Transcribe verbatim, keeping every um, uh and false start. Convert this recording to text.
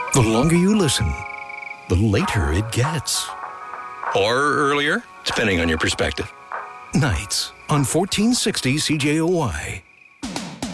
The longer you listen, the later it gets. Or earlier, depending on your perspective. Nights on fourteen sixty C J O Y.